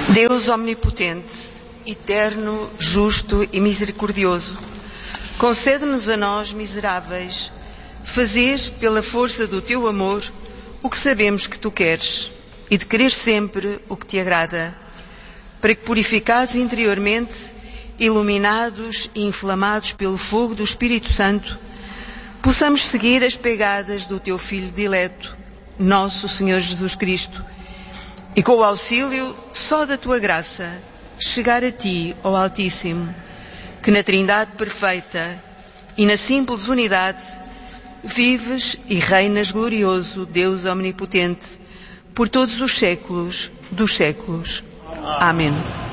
Deus omnipotente, eterno, justo e misericordioso, concede-nos a nós, miseráveis, fazer, pela força do teu amor, o que sabemos que tu queres, e de querer sempre o que te agrada, para que, purificados interiormente, iluminados e inflamados pelo fogo do Espírito Santo, possamos seguir as pegadas do teu Filho dileto, nosso Senhor Jesus Cristo, e com o auxílio só da tua graça, chegar a ti, ó Altíssimo, que na Trindade perfeita e na simples unidade vives e reinas glorioso, Deus omnipotente, por todos os séculos dos séculos. Amém.